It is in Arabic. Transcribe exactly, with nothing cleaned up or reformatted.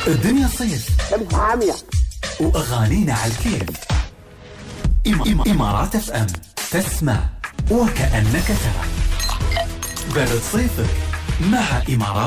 الدنيا صيف لابس حامية وأغانينا على الكيف. إما إمارات اف ام تسمع وكأنك ترى. برد صيفك مع إمارات.